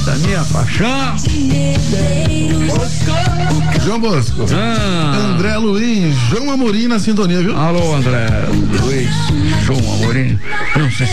da minha paixão. João Bosco. André Luiz, João Amorim na sintonia, viu? Alô, André Luiz, João Amorim. Não sei